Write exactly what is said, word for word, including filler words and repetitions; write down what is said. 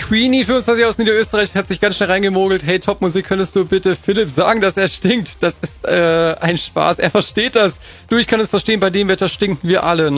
Queenie fünfundzwanzig aus Niederösterreich hat sich ganz schnell reingemogelt. Hey, Top-Musik, könntest du bitte Philipp sagen, dass er stinkt? Das ist äh, ein Spaß. Er versteht das. Du, ich kann es verstehen, bei dem Wetter stinken wir alle.